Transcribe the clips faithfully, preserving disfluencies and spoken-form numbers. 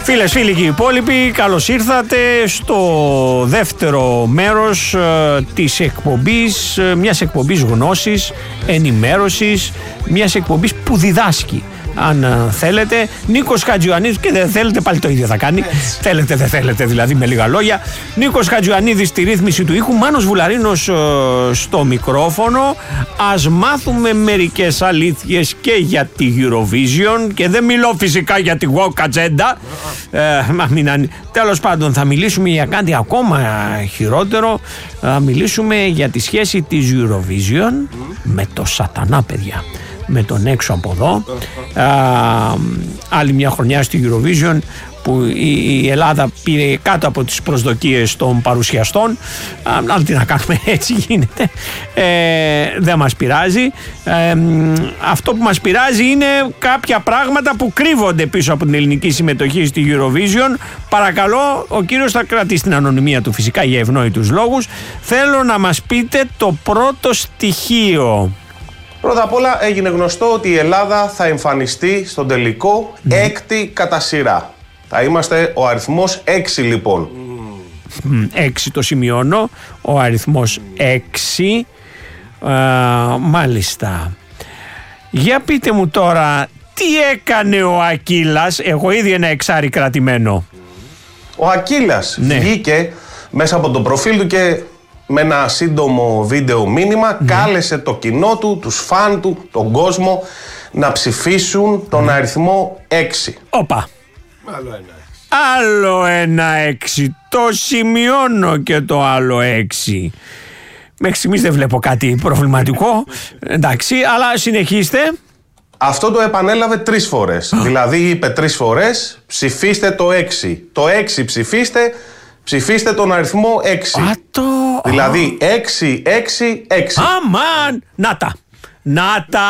Φίλες, φίλοι και οι υπόλοιποι, καλώς ήρθατε στο δεύτερο μέρος ε, της εκπομπής, ε, μιας εκπομπής γνώσης, ενημέρωσης, μιας εκπομπής που διδάσκει. Αν uh, θέλετε, Νίκος Χατζιωαννίδης, και δεν θέλετε πάλι το ίδιο θα κάνει. Έτσι. Θέλετε, δεν θέλετε, δηλαδή με λίγα λόγια. Νίκος Χατζιωαννίδης στη ρύθμιση του ήχου, Μάνος Βουλαρίνος uh, στο μικρόφωνο. Ας μάθουμε μερικές αλήθειες και για τη Eurovision. Και δεν μιλώ φυσικά για τη woke agenda. Uh, Τέλος πάντων, θα μιλήσουμε για κάτι ακόμα χειρότερο. Θα μιλήσουμε για τη σχέση της Eurovision mm. με το σατανά, παιδιά. Με τον έξω από εδώ. Α, άλλη μια χρονιά στη Eurovision που η Ελλάδα πήρε κάτω από τις προσδοκίες των παρουσιαστών. Α, αλλά τι να κάνουμε, έτσι γίνεται. Ε, δεν μας πειράζει. Ε, αυτό που μας πειράζει είναι κάποια πράγματα που κρύβονται πίσω από την ελληνική συμμετοχή στη Eurovision. Παρακαλώ, ο κύριος θα κρατήσει την ανωνυμία του φυσικά για ευνόητους λόγους. Θέλω να μας πείτε το πρώτο στοιχείο. Πρώτα απ' όλα έγινε γνωστό ότι η Ελλάδα θα εμφανιστεί στον τελικό mm. έκτη κατά σειρά. Θα είμαστε ο αριθμός έξι λοιπόν. Mm. έξι το σημειώνω, ο αριθμός έξι. Α, μάλιστα. Για πείτε μου τώρα, τι έκανε ο Ακύλας, εγώ ήδη ένα εξάρι κρατημένο. Ο Ακύλας ναι. βγήκε μέσα από το προφίλ του και με ένα σύντομο βίντεο μήνυμα ναι. κάλεσε το κοινό του, τους φαν του, τον κόσμο να ψηφίσουν τον ναι. αριθμό έξι. Όπα. Άλλο ένα έξι. Άλλο ένα έξι. Το σημειώνω και το άλλο έξι. Μέχρι στιγμής δεν βλέπω κάτι προβληματικό. Εντάξει, αλλά συνεχίστε. Αυτό το επανέλαβε τρεις φορές. Δηλαδή είπε τρεις φορές ψηφίστε το έξι. Το έξι ψηφίστε. Ψηφίστε τον αριθμό έξι. Α, το... Δηλαδή έξι, έξι, έξι. Αμάν! Να τα! Να τα!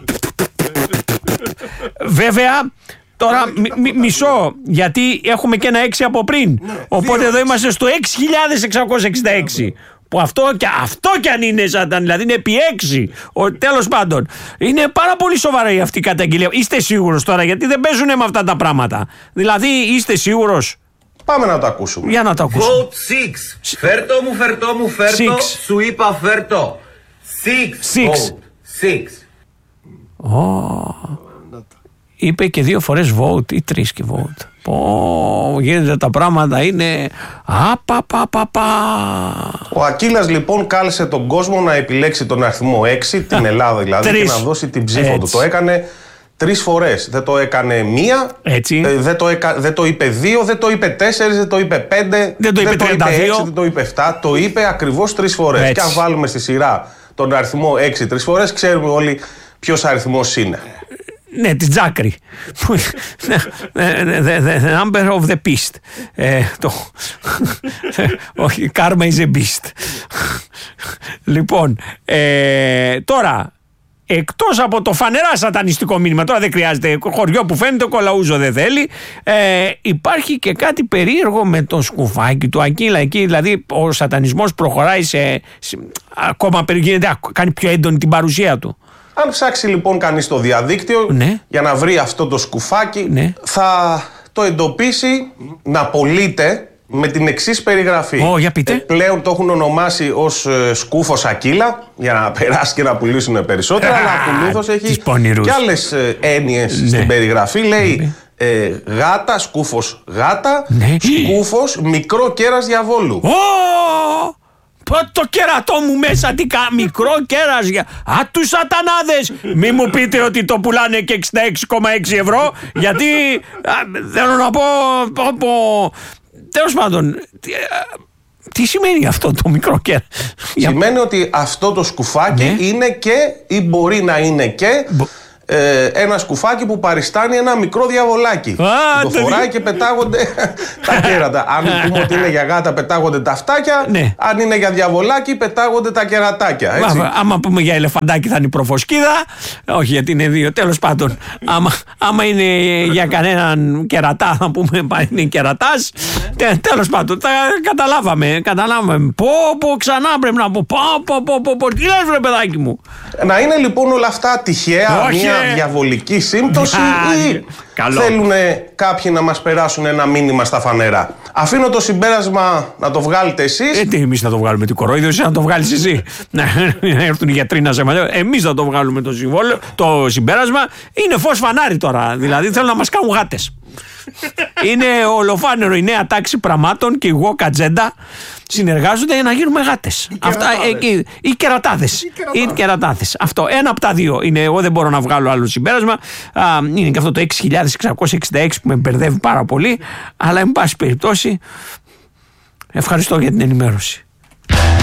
Βέβαια, τώρα μι, μι, μισό, γιατί έχουμε και ένα έξι από πριν. Ναι, οπότε εδώ έξι. Είμαστε στο έξι χιλιάδες εξακόσια εξήντα έξι. Που αυτό και, αυτό και αν είναι σαν, δηλαδή είναι επί έξι. Ο, τέλος πάντων, είναι πάρα πολύ σοβαρή αυτή η καταγγελία. Είστε σίγουρος τώρα, γιατί δεν παίζουν με αυτά τα πράγματα. Δηλαδή, είστε σίγουρος? Πάμε να το ακούσουμε. Για να το ακούσουμε. Vote six. Φέρτο μου, φέρτο μου, φέρτο. Σου είπα φέρτο. Six. Six. Vote. Six. Oh. Είπε και δύο φορές vote ή τρεις και vote. Πω, γίνεται τα πράγματα είναι απαπαπαπα. Ο Ακύλας λοιπόν κάλεσε τον κόσμο να επιλέξει τον αριθμό έξι, την Ελλάδα δηλαδή, τρεις. Και να δώσει την ψήφο Έτσι. του. Το έκανε τρεις φορές. Δεν το έκανε μία, Έτσι. Ε, δεν, το έκα, δεν το είπε δύο, δεν το είπε τέσσερις, δεν το είπε πέντε, δεν το είπε, δεν το είπε έξι, δεν το είπε επτά. Το είπε ακριβώς τρεις φορές. Έτσι. Και αν βάλουμε στη σειρά τον αριθμό έξι τρεις φορές, ξέρουμε όλοι ποιος αριθμός είναι. Ναι, τη Τζάκρη. The number of the beast. Όχι, karma is a beast. Λοιπόν, τώρα, εκτός από το φανερά σατανιστικό μήνυμα, τώρα δεν χρειάζεται, χωριό που φαίνεται, κολαούζο δεν θέλει, ε, υπάρχει και κάτι περίεργο με το σκουφάκι του Ακύλα εκεί, δηλαδή ο σατανισμός προχωράει σε, σε ακόμα γίνεται, κάνει πιο έντονη την παρουσία του. Αν ψάξει λοιπόν κανείς στο διαδίκτυο ναι. για να βρει αυτό το σκουφάκι, ναι. θα το εντοπίσει να πωλείται με την εξής περιγραφή. Oh, για πείτε. Ε, πλέον το έχουν ονομάσει ως ε, σκούφος Ακύλα για να περάσει και να πουλήσουν περισσότερα, ah, αλλά ακολούθως έχει και άλλες ε, έννοιες ναι. στην περιγραφή. Λέει ναι. ε, γάτα, σκούφος γάτα, ναι. σκούφος μικρό κέρας διαβόλου. Oh! Το κερατό μου μέσα, τι κα... μικρό κέρας για... Α, τους σατανάδες! Μη μου πείτε ότι το πουλάνε και εξήντα έξι κόμμα έξι ευρώ, γιατί α, θέλω να πω... πω, πω. Τέλος πάντων, τι, α, τι σημαίνει αυτό το μικρό κέρας? Σημαίνει ότι αυτό το σκουφάκι ναι. είναι και ή μπορεί να είναι και... Μπο... Ε, ένα σκουφάκι που παριστάνει ένα μικρό διαβολάκι. Α, το φοράει δι... και πετάγονται τα κέρατα. Αν πούμε ότι είναι για γάτα, πετάγονται τα αυτάκια. Ναι. Αν είναι για διαβολάκι, πετάγονται τα κερατάκια. Έτσι. Μα, άμα πούμε για ελεφαντάκι, θα είναι η προφοσκίδα. Όχι, γιατί είναι δύο. Τέλος πάντων, άμα, άμα είναι για κανέναν κερατά, θα πούμε είναι κερατάς. Τε, τέλος πάντων, τα καταλάβαμε. Καταλάβαμε. Πω, πω, ξανά πρέπει να πω. Πω, πω, πω, πω, πω. Τι λες, βρε παιδάκι μου? Να είναι λοιπόν όλα αυτά τυχαία? Όχι, μια μια διαβολική σύμπτωση ή Καλό. θέλουν κάποιοι να μας περάσουν ένα μήνυμα στα φανερά? Αφήνω το συμπέρασμα να το βγάλετε εσείς. Ε, τι εμείς θα το βγάλουμε, τι κορόιδο, εσύ να το βγάλεις εσύ. Να έρθουν οι γιατροί να σε μαθαίνουν. Εμείς θα το βγάλουμε το, συμβόλαιο, το συμπέρασμα. Είναι φως φανάρι τώρα. Δηλαδή θέλουν να μας κάνουν γάτες. Είναι ολοφάνερο η νέα τάξη πραγμάτων και εγώ κατζέντα συνεργάζονται για να γίνουμε γάτες. Αυτά, ε, οι κερατάδες. Οι κερατάδες. Αυτό. Ένα από τα δύο είναι. Εγώ δεν μπορώ να βγάλω άλλο συμπέρασμα. Α, είναι και αυτό το έξι χιλιάδες εξακόσια εξήντα έξι που με μπερδεύει πάρα πολύ. Αλλά εν πάση περιπτώσει, ευχαριστώ για την ενημέρωση.